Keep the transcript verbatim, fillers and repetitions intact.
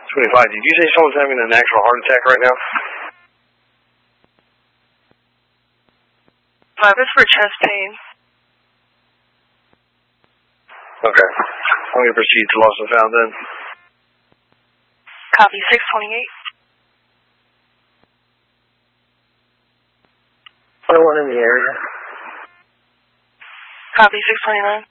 twenty-five, did you say someone's having an actual heart attack right now? Five is for chest pain. Okay. I'm going to proceed to lost and found then. Copy, six twenty-eight. Anyone in the area? Copy, six twenty-nine.